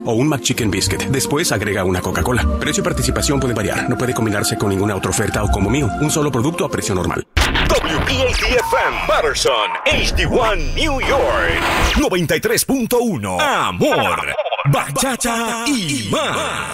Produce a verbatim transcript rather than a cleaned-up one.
o un McChicken Biscuit. Después agrega una Coca-Cola. Precio y participación puede variar. No puede combinarse con ninguna otra oferta o como mío. Un solo producto a precio normal. W P A T F M Patterson, H D uno New York, noventa y tres punto uno. Amor, bachata y más.